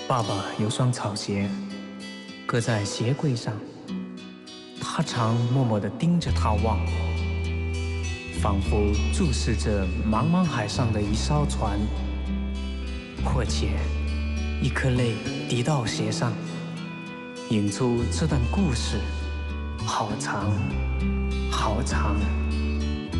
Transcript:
爸爸有双草鞋，搁在鞋柜上，他常默默地盯着它望，仿佛注视着茫茫海上的一艘船，或且一颗泪滴到鞋上，引出这段故事，好长，好长。